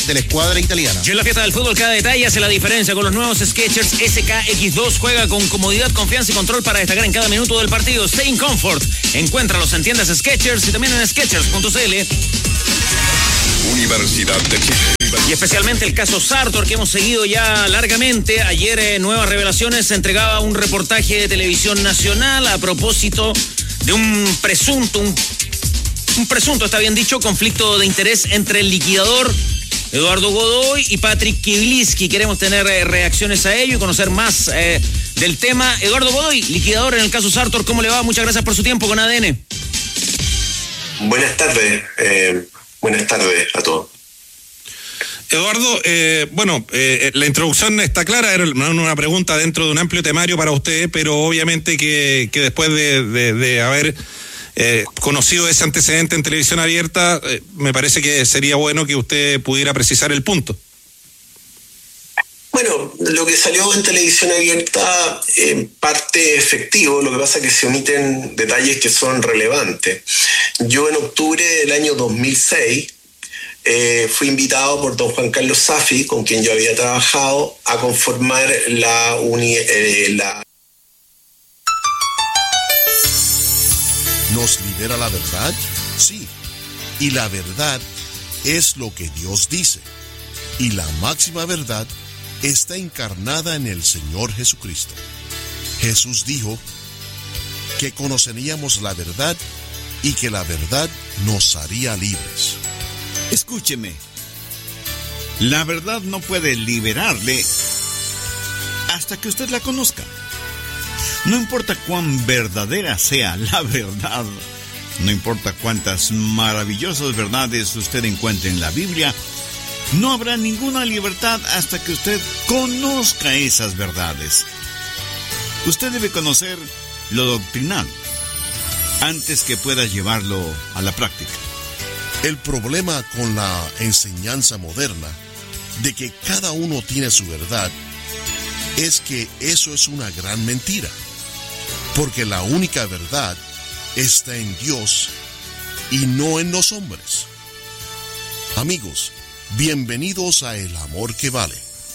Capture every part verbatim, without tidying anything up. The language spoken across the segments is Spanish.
de la escuadra italiana. Y en la fiesta del fútbol cada detalle hace la diferencia con los nuevos Skechers S K X dos. Juega con comodidad, confianza y control para destacar en cada minuto del partido. Stay in comfort. Encuéntralos en tiendas Skechers y también en skechers punto c l. Universidad de Chile. Y especialmente el caso Sartor, que hemos seguido ya largamente. Ayer, eh, Nuevas Revelaciones se entregaba un reportaje de Televisión Nacional a propósito de un presunto, un, un presunto, está bien dicho, conflicto de interés entre el liquidador Eduardo Godoy y Patrick Kivliski. Queremos tener eh, reacciones a ello y conocer más eh, del tema. Eduardo Godoy, liquidador en el caso Sartor, ¿cómo le va? Muchas gracias por su tiempo con A D N. Buenas tardes, eh, buenas tardes a todos. Eduardo, eh, bueno, eh, la introducción está clara, era una pregunta dentro de un amplio temario para usted, pero obviamente que, que después de, de, de haber eh, conocido ese antecedente en televisión abierta, eh, me parece que sería bueno que usted pudiera precisar el punto. Bueno, lo que salió en televisión abierta en parte efectivo, lo que pasa es que se omiten detalles que son relevantes. Yo en octubre del año dos mil seis Eh, fui invitado por don Juan Carlos Safi, con quien yo había trabajado, a conformar la, uni, eh, la... ¿Nos libera la verdad? Sí. Y la verdad es lo que Dios dice. Y la máxima verdad está encarnada en el Señor Jesucristo. Jesús dijo que conoceríamos la verdad y que la verdad nos haría libres. Escúcheme, la verdad no puede liberarle hasta que usted la conozca. No importa cuán verdadera sea la verdad, no importa cuántas maravillosas verdades usted encuentre en la Biblia, no habrá ninguna libertad hasta que usted conozca esas verdades. Usted debe conocer lo doctrinal antes que pueda llevarlo a la práctica. El problema con la enseñanza moderna de que cada uno tiene su verdad es que eso es una gran mentira, porque la única verdad está en Dios y no en los hombres. Amigos, bienvenidos a El Amor que Vale.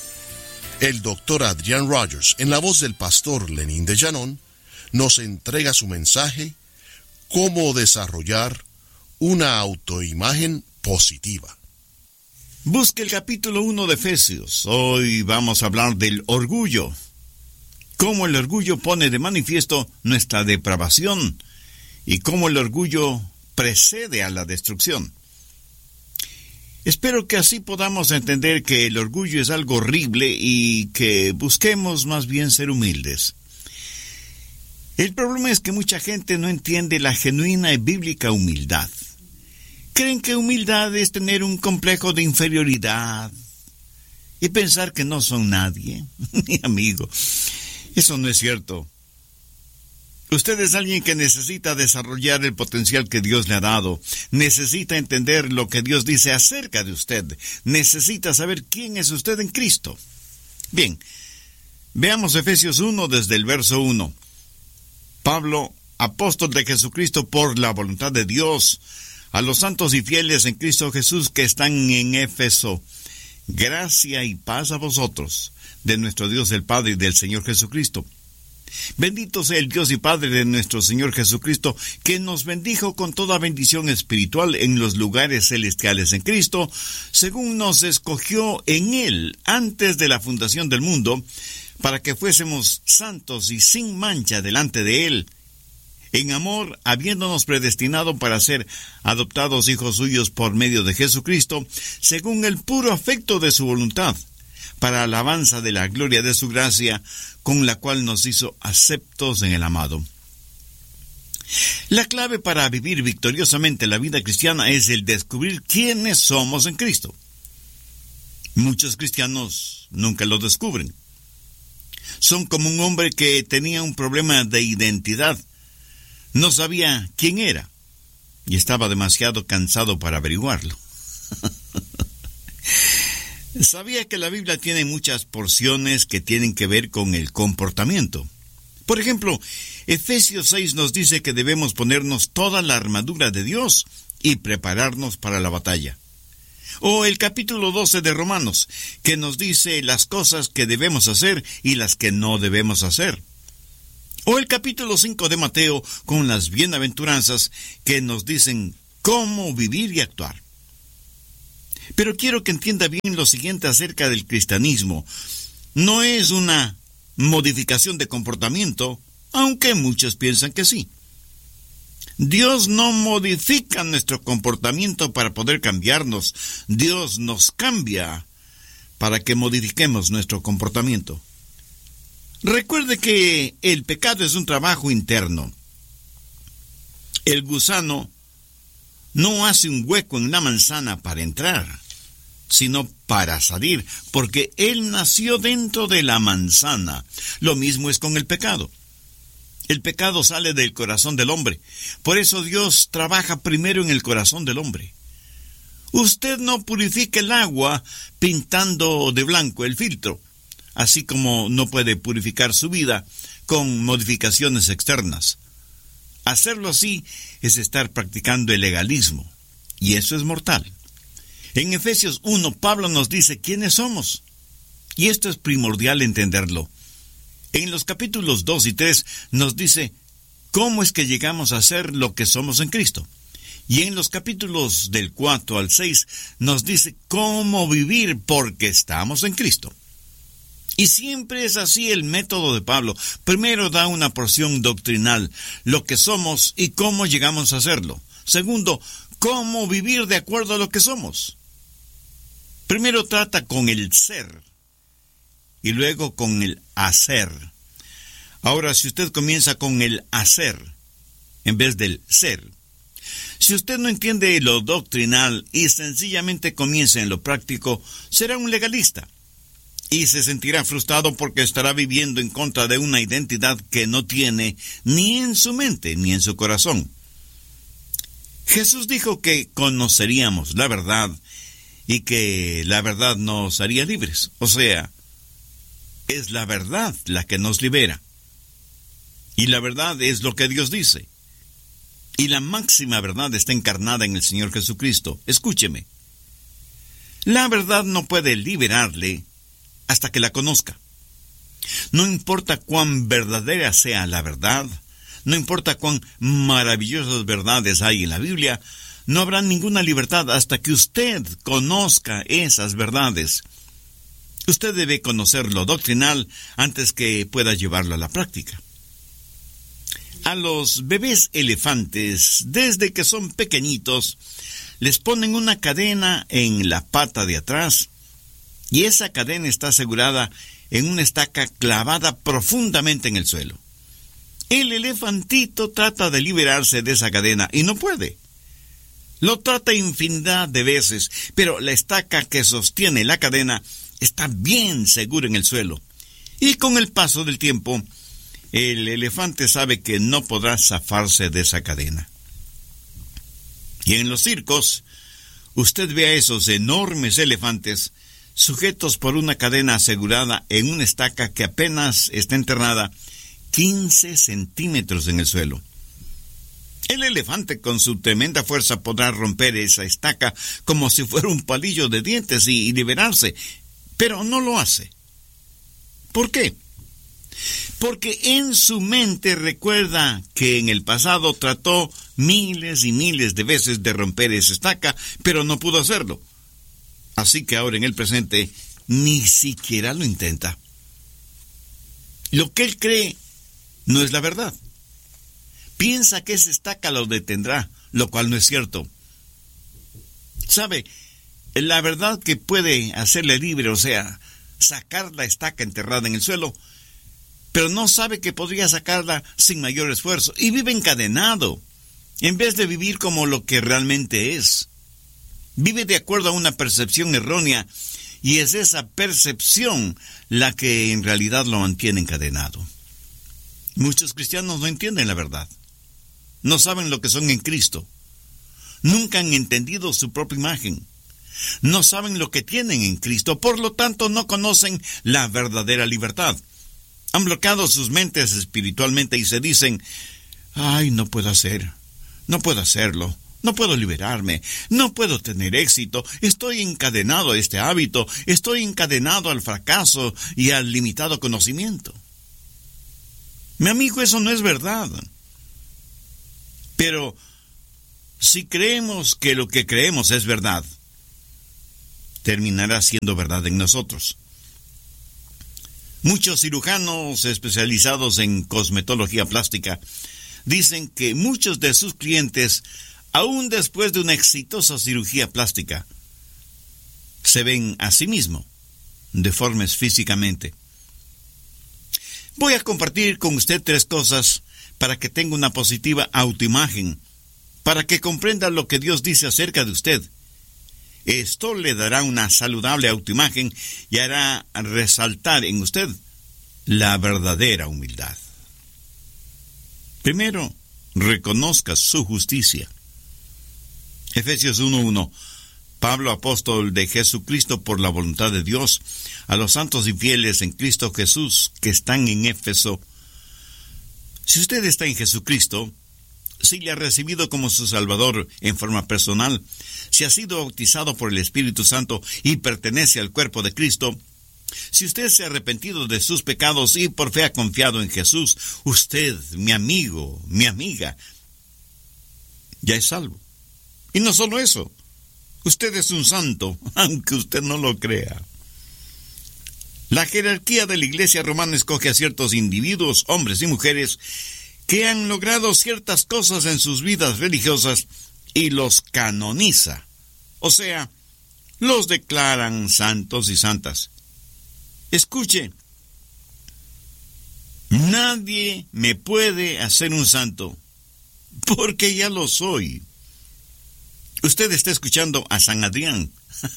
El doctor Adrián Rogers, en la voz del pastor Lenín de Llanón, nos entrega su mensaje: cómo desarrollar una autoimagen positiva. Busque el capítulo uno de Efesios. Hoy vamos a hablar del orgullo. Cómo el orgullo pone de manifiesto nuestra depravación y cómo el orgullo precede a la destrucción. Espero que así podamos entender que el orgullo es algo horrible y que busquemos más bien ser humildes. El problema es que mucha gente no entiende la genuina y bíblica humildad. Creen que humildad es tener un complejo de inferioridad y pensar que no son nadie. Mi amigo, eso no es cierto. Usted es alguien que necesita desarrollar el potencial que Dios le ha dado. Necesita entender lo que Dios dice acerca de usted. Necesita saber quién es usted en Cristo. Bien, veamos Efesios uno desde el verso uno. Pablo, apóstol de Jesucristo por la voluntad de Dios, a los santos y fieles en Cristo Jesús que están en Éfeso, gracia y paz a vosotros, de nuestro Dios el Padre y del Señor Jesucristo. Bendito sea el Dios y Padre de nuestro Señor Jesucristo, que nos bendijo con toda bendición espiritual en los lugares celestiales en Cristo, según nos escogió en Él antes de la fundación del mundo, para que fuésemos santos y sin mancha delante de Él, en amor, habiéndonos predestinado para ser adoptados hijos suyos por medio de Jesucristo, según el puro afecto de su voluntad, para alabanza de la gloria de su gracia, con la cual nos hizo aceptos en el amado. La clave para vivir victoriosamente la vida cristiana es el descubrir quiénes somos en Cristo. Muchos cristianos nunca lo descubren. Son como un hombre que tenía un problema de identidad. No sabía quién era y estaba demasiado cansado para averiguarlo. Sabía que la Biblia tiene muchas porciones que tienen que ver con el comportamiento. Por ejemplo, Efesios seis nos dice que debemos ponernos toda la armadura de Dios y prepararnos para la batalla. O el capítulo doce de Romanos, que nos dice las cosas que debemos hacer y las que no debemos hacer. O el capítulo cinco de Mateo, con las bienaventuranzas que nos dicen cómo vivir y actuar. Pero quiero que entienda bien lo siguiente acerca del cristianismo. No es una modificación de comportamiento, aunque muchos piensan que sí. Dios no modifica nuestro comportamiento para poder cambiarnos. Dios nos cambia para que modifiquemos nuestro comportamiento. Recuerde que el pecado es un trabajo interno. El gusano no hace un hueco en la manzana para entrar, sino para salir, porque él nació dentro de la manzana. Lo mismo es con el pecado. El pecado sale del corazón del hombre. Por eso Dios trabaja primero en el corazón del hombre. Usted no purifica el agua pintando de blanco el filtro, así como no puede purificar su vida con modificaciones externas. Hacerlo así es estar practicando el legalismo, y eso es mortal. En Efesios uno, Pablo nos dice quiénes somos, y esto es primordial entenderlo. En los capítulos dos y tres nos dice cómo es que llegamos a ser lo que somos en Cristo. Y en los capítulos del cuatro al seis nos dice cómo vivir porque estamos en Cristo. Y siempre es así el método de Pablo. Primero da una porción doctrinal, lo que somos y cómo llegamos a serlo. Segundo, cómo vivir de acuerdo a lo que somos. Primero trata con el ser y luego con el hacer. Ahora, si usted comienza con el hacer en vez del ser, si usted no entiende lo doctrinal y sencillamente comienza en lo práctico, será un legalista y se sentirá frustrado porque estará viviendo en contra de una identidad que no tiene ni en su mente ni en su corazón. Jesús dijo que conoceríamos la verdad y que la verdad nos haría libres. O sea, es la verdad la que nos libera. Y la verdad es lo que Dios dice. Y la máxima verdad está encarnada en el Señor Jesucristo. Escúcheme. La verdad no puede liberarle hasta que la conozca. No importa cuán verdadera sea la verdad, no importa cuán maravillosas verdades hay en la Biblia, no habrá ninguna libertad hasta que usted conozca esas verdades. Usted debe conocer lo doctrinal antes que pueda llevarlo a la práctica. A los bebés elefantes, desde que son pequeñitos, les ponen una cadena en la pata de atrás y esa cadena está asegurada en una estaca clavada profundamente en el suelo. El elefantito trata de liberarse de esa cadena y no puede. Lo trata infinidad de veces, pero la estaca que sostiene la cadena está bien segura en el suelo. Y con el paso del tiempo, el elefante sabe que no podrá zafarse de esa cadena. Y en los circos, usted ve a esos enormes elefantes sujetos por una cadena asegurada en una estaca que apenas está enterrada quince centímetros en el suelo. El elefante con su tremenda fuerza podrá romper esa estaca como si fuera un palillo de dientes y, y liberarse, pero no lo hace. ¿Por qué? Porque en su mente recuerda que en el pasado trató miles y miles de veces de romper esa estaca, pero no pudo hacerlo. Así que ahora en el presente ni siquiera lo intenta. Lo que él cree no es la verdad. Piensa que esa estaca lo detendrá, lo cual no es cierto. ¿Sabe? La verdad que puede hacerle libre, o sea, sacar la estaca enterrada en el suelo, pero no sabe que podría sacarla sin mayor esfuerzo, y vive encadenado, en vez de vivir como lo que realmente es. Vive de acuerdo a una percepción errónea, y es esa percepción la que en realidad lo mantiene encadenado. Muchos cristianos no entienden la verdad. No saben lo que son en Cristo. Nunca han entendido su propia imagen. No saben lo que tienen en Cristo, por lo tanto no conocen la verdadera libertad. Han bloqueado sus mentes espiritualmente y se dicen, ay, no puedo hacer, no puedo hacerlo, No puedo liberarme, no puedo tener éxito, estoy encadenado a este hábito, estoy encadenado al fracaso y al limitado conocimiento. Mi amigo, eso no es verdad. Pero si creemos que lo que creemos es verdad, terminará siendo verdad en nosotros. Muchos cirujanos especializados en cosmetología plástica dicen que muchos de sus clientes, aún después de una exitosa cirugía plástica, se ven a sí mismos deformes físicamente. Voy a compartir con usted tres cosas para que tenga una positiva autoimagen, para que comprenda lo que Dios dice acerca de usted. Esto le dará una saludable autoimagen y hará resaltar en usted la verdadera humildad. Primero, reconozca su justicia. Efesios uno uno. Pablo, apóstol de Jesucristo por la voluntad de Dios, a los santos y fieles en Cristo Jesús que están en Éfeso. Si usted está en Jesucristo, si le ha recibido como su Salvador en forma personal, si ha sido bautizado por el Espíritu Santo y pertenece al cuerpo de Cristo, si usted se ha arrepentido de sus pecados y por fe ha confiado en Jesús, usted, mi amigo, mi amiga, ya es salvo. Y no solo eso, usted es un santo, aunque usted no lo crea. La jerarquía de la Iglesia romana escoge a ciertos individuos, hombres y mujeres, que han logrado ciertas cosas en sus vidas religiosas y los canoniza. O sea, los declaran santos y santas. Escuche, nadie me puede hacer un santo, porque ya lo soy. Usted está escuchando a San Adrián.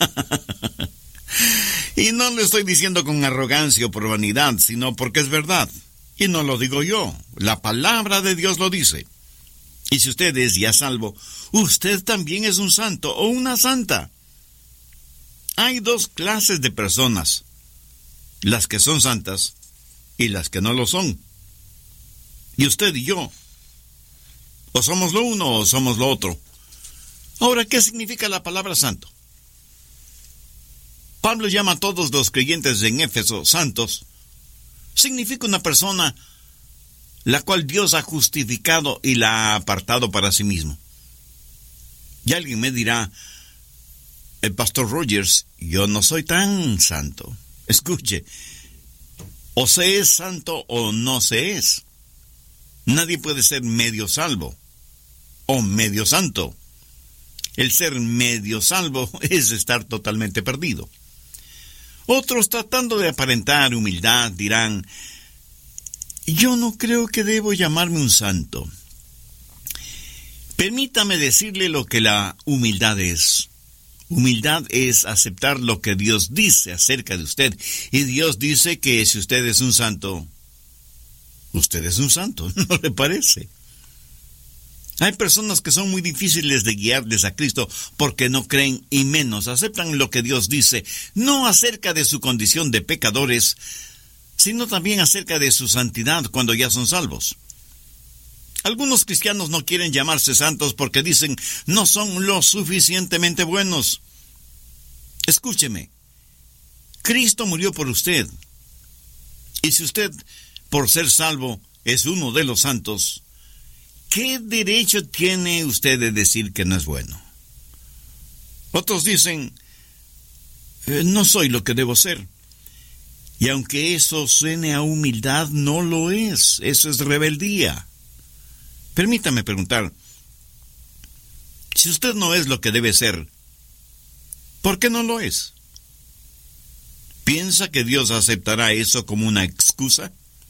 Y no lo estoy diciendo con arrogancia o por vanidad, sino porque es verdad. Y no lo digo yo, la palabra de Dios lo dice. Y si usted es ya salvo, usted también es un santo o una santa. Hay dos clases de personas, las que son santas y las que no lo son. Y usted y yo, o somos lo uno o somos lo otro. Ahora, ¿qué significa la palabra santo? Pablo llama a todos los creyentes en Éfeso santos. Significa una persona la cual Dios ha justificado y la ha apartado para sí mismo. Y alguien me dirá, el pastor Rogers, yo no soy tan santo. Escuche, o se es santo o no se es. Nadie puede ser medio salvo o medio santo. El ser medio salvo es estar totalmente perdido. Otros, tratando de aparentar humildad, dirán, yo no creo que debo llamarme un santo. Permítame decirle lo que la humildad es. Humildad es aceptar lo que Dios dice acerca de usted. Y Dios dice que si usted es un santo, usted es un santo, ¿no le parece? Hay personas que son muy difíciles de guiarles a Cristo porque no creen y menos aceptan lo que Dios dice, no acerca de su condición de pecadores, sino también acerca de su santidad cuando ya son salvos. Algunos cristianos no quieren llamarse santos porque dicen no son lo suficientemente buenos. Escúcheme, Cristo murió por usted. Y si usted, por ser salvo, es uno de los santos, ¿qué derecho tiene usted de decir que no es bueno? Otros dicen, eh, no soy lo que debo ser. Y aunque eso suene a humildad, no lo es. Eso es rebeldía. Permítame preguntar, si usted no es lo que debe ser, ¿por qué no lo es? ¿Piensa que Dios aceptará eso como una excusa?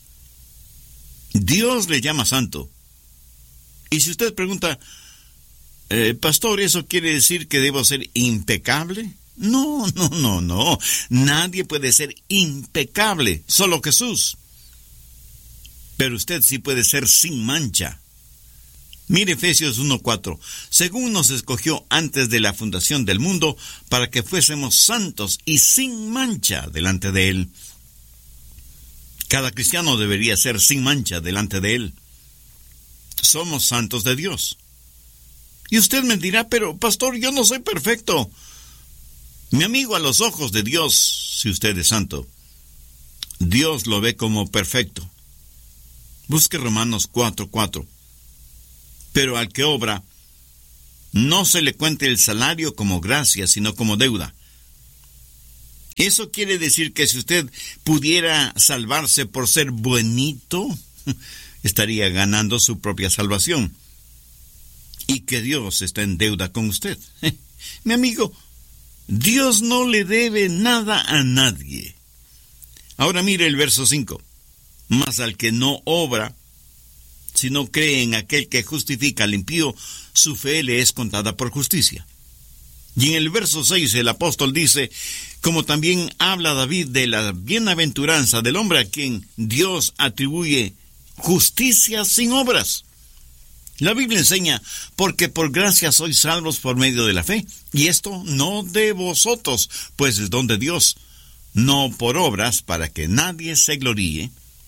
Dios le llama santo. Y si usted pregunta, eh, pastor, ¿eso quiere decir que debo ser impecable? No, no, no, no. Nadie puede ser impecable, solo Jesús. Pero usted sí puede ser sin mancha. Mire Efesios uno cuatro. Según nos escogió antes de la fundación del mundo, para que fuésemos santos y sin mancha delante de Él. Cada cristiano debería ser sin mancha delante de Él. Somos santos de Dios. Y usted me dirá, pero pastor, yo no soy perfecto. Mi amigo, a los ojos de Dios, si usted es santo, Dios lo ve como perfecto. Busque Romanos cuatro cuatro. Pero al que obra, no se le cuente el salario como gracia, sino como deuda. Eso quiere decir que si usted pudiera salvarse por ser buenito, estaría ganando su propia salvación. Y que Dios está en deuda con usted. Mi amigo, Dios no le debe nada a nadie. Ahora mire el verso cinco. Mas al que no obra, sino cree en aquel que justifica al impío, su fe le es contada por justicia. Y en el verso seis el apóstol dice, como también habla David de la bienaventuranza del hombre a quien Dios atribuye justicia sin obras. La Biblia enseña, porque por gracia sois salvos por medio de la fe, y esto no de vosotros, pues es don de Dios, no por obras, para que nadie se gloríe.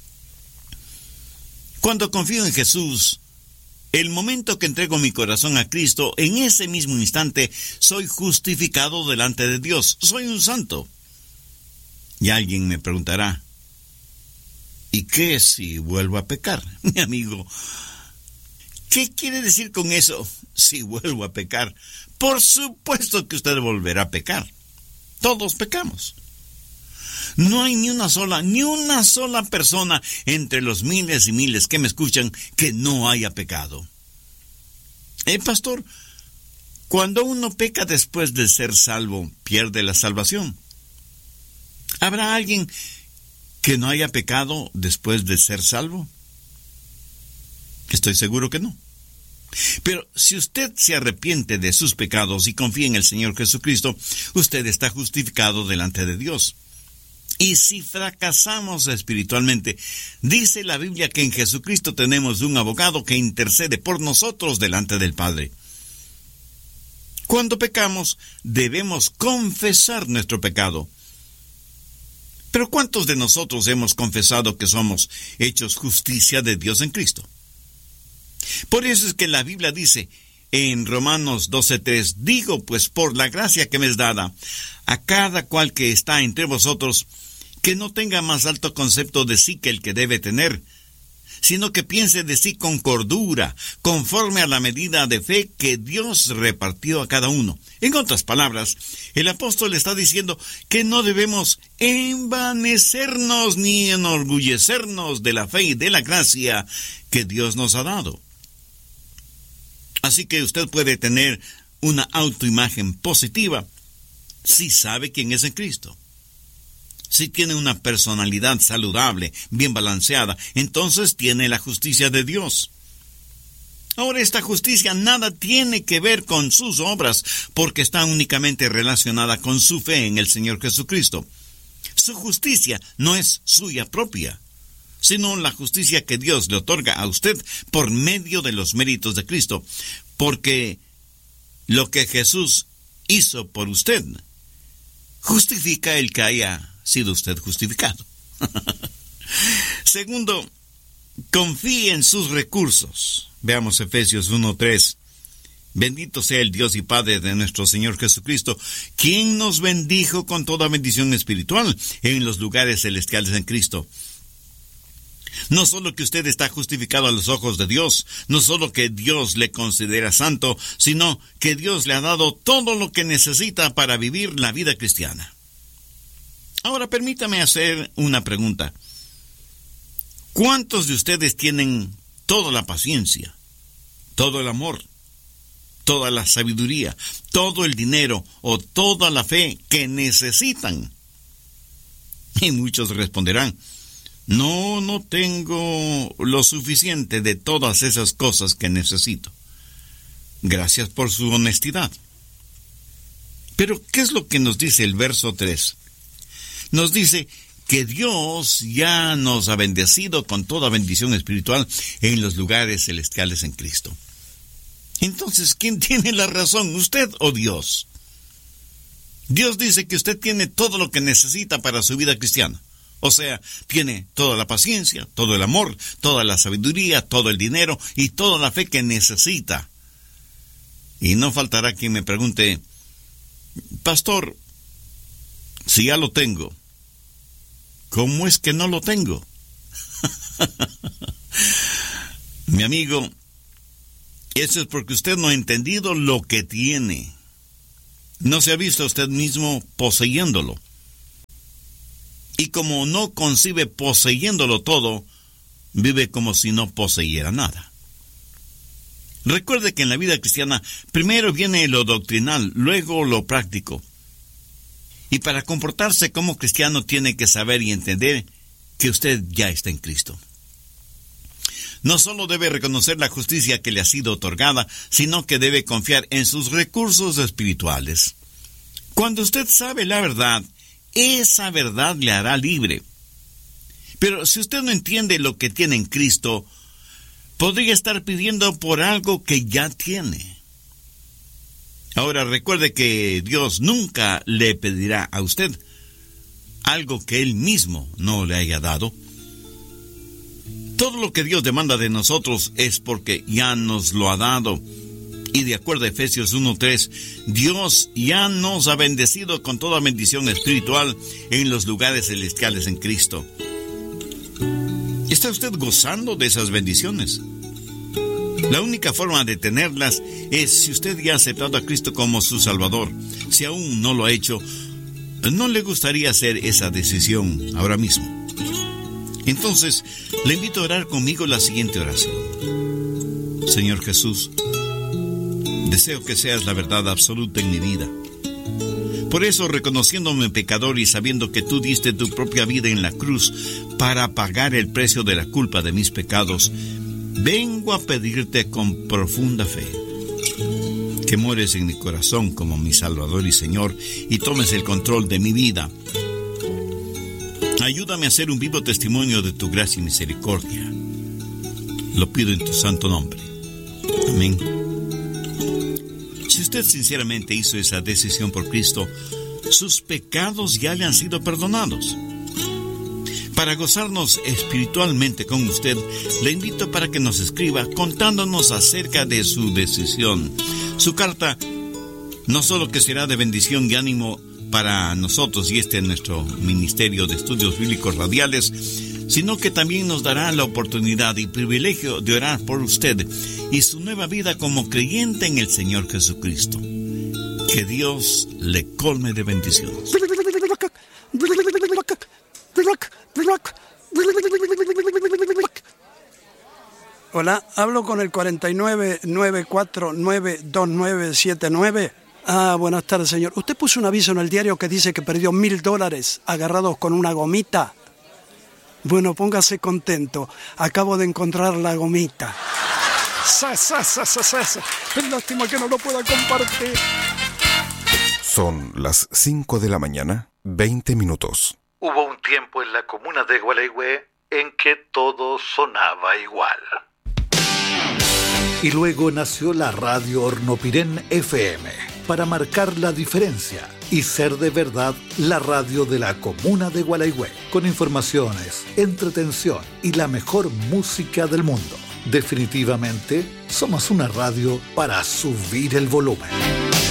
Cuando confío en Jesús, el momento que entrego mi corazón a Cristo, en ese mismo instante soy justificado delante de Dios. Soy un santo. Y alguien me preguntará, ¿y qué si vuelvo a pecar? Mi amigo, ¿qué quiere decir con eso? Si vuelvo a pecar. Por supuesto que usted volverá a pecar. Todos pecamos. No hay ni una sola, ni una sola persona entre los miles y miles que me escuchan que no haya pecado. Eh, pastor, cuando uno peca después de ser salvo, pierde la salvación. ¿Habrá alguien que no haya pecado después de ser salvo? Estoy seguro que no. Pero si usted se arrepiente de sus pecados y confía en el Señor Jesucristo, usted está justificado delante de Dios. Y si fracasamos espiritualmente, dice la Biblia que en Jesucristo tenemos un abogado que intercede por nosotros delante del Padre. Cuando pecamos, debemos confesar nuestro pecado. Pero ¿cuántos de nosotros hemos confesado que somos hechos justicia de Dios en Cristo? Por eso es que la Biblia dice en Romanos doce tres, digo pues por la gracia que me es dada, a cada cual que está entre vosotros, que no tenga más alto concepto de sí que el que debe tener, sino que piense de sí con cordura, conforme a la medida de fe que Dios repartió a cada uno. En otras palabras, el apóstol está diciendo que no debemos envanecernos ni enorgullecernos de la fe y de la gracia que Dios nos ha dado. Así que usted puede tener una autoimagen positiva si sabe quién es en Cristo. Si tiene una personalidad saludable, bien balanceada, entonces tiene la justicia de Dios. Ahora, esta justicia nada tiene que ver con sus obras, porque está únicamente relacionada con su fe en el Señor Jesucristo. Su justicia no es suya propia, sino la justicia que Dios le otorga a usted por medio de los méritos de Cristo, porque lo que Jesús hizo por usted justifica el que haya sido usted justificado. Segundo, confíe en sus recursos. Veamos Efesios uno tres. Bendito sea el Dios y Padre de nuestro Señor Jesucristo, quien nos bendijo con toda bendición espiritual en los lugares celestiales en Cristo. No solo que usted está justificado a los ojos de Dios, no solo que Dios le considera santo, sino que Dios le ha dado todo lo que necesita para vivir la vida cristiana. Ahora permítame hacer una pregunta. ¿Cuántos de ustedes tienen toda la paciencia, todo el amor, toda la sabiduría, todo el dinero o toda la fe que necesitan? Y muchos responderán, no, no tengo lo suficiente de todas esas cosas que necesito. Gracias por su honestidad. Pero, ¿qué es lo que nos dice el verso tres? Nos dice que Dios ya nos ha bendecido con toda bendición espiritual en los lugares celestiales en Cristo. Entonces, ¿quién tiene la razón, usted o Dios? Dios dice que usted tiene todo lo que necesita para su vida cristiana. O sea, tiene toda la paciencia, todo el amor, toda la sabiduría, todo el dinero y toda la fe que necesita. Y no faltará quien me pregunte, pastor, si ya lo tengo, ¿cómo es que no lo tengo? Mi amigo, eso es porque usted no ha entendido lo que tiene. No se ha visto a usted mismo poseyéndolo. Y como no concibe poseyéndolo todo, vive como si no poseyera nada. Recuerde que en la vida cristiana primero viene lo doctrinal, luego lo práctico. Y para comportarse como cristiano tiene que saber y entender que usted ya está en Cristo. No solo debe reconocer la justicia que le ha sido otorgada, sino que debe confiar en sus recursos espirituales. Cuando usted sabe la verdad, esa verdad le hará libre. Pero si usted no entiende lo que tiene en Cristo, podría estar pidiendo por algo que ya tiene. Ahora recuerde que Dios nunca le pedirá a usted algo que Él mismo no le haya dado. Todo lo que Dios demanda de nosotros es porque ya nos lo ha dado. Y de acuerdo a Efesios uno tres, Dios ya nos ha bendecido con toda bendición espiritual en los lugares celestiales en Cristo. ¿Está usted gozando de esas bendiciones? La única forma de tenerlas es si usted ya ha aceptado a Cristo como su Salvador. Si aún no lo ha hecho, ¿no le gustaría hacer esa decisión ahora mismo? Entonces, le invito a orar conmigo la siguiente oración. Señor Jesús, deseo que seas la verdad absoluta en mi vida. Por eso, reconociéndome pecador y sabiendo que tú diste tu propia vida en la cruz para pagar el precio de la culpa de mis pecados, vengo a pedirte con profunda fe que mueres en mi corazón como mi Salvador y Señor y tomes el control de mi vida. Ayúdame a ser un vivo testimonio de tu gracia y misericordia. Lo pido en tu santo nombre. Amén. Si usted sinceramente hizo esa decisión por Cristo, sus pecados ya le han sido perdonados. Para gozarnos espiritualmente con usted, le invito para que nos escriba contándonos acerca de su decisión. Su carta no solo que será de bendición y ánimo para nosotros y este es nuestro Ministerio de Estudios Bíblicos Radiales, sino que también nos dará la oportunidad y privilegio de orar por usted y su nueva vida como creyente en el Señor Jesucristo. Que Dios le colme de bendiciones. Hola, hablo con el cuarenta y nueve, nueve cuatro nueve, dos nueve siete nueve. Ah, buenas tardes, señor. Usted puso un aviso en el diario que dice que perdió mil dólares agarrados con una gomita. Bueno, póngase contento. Acabo de encontrar la gomita. ¡Sa, sa, sa, sa, sa, sa! Es lástima que no lo pueda compartir. Son las cinco de la mañana, veinte minutos. Hubo un tiempo en la comuna de Gualeguay en que todo sonaba igual. Y luego nació la radio Hornopirén F M, para marcar la diferencia y ser de verdad la radio de la comuna de Gualeguay, con informaciones, entretención y la mejor música del mundo. Definitivamente, somos una radio para subir el volumen.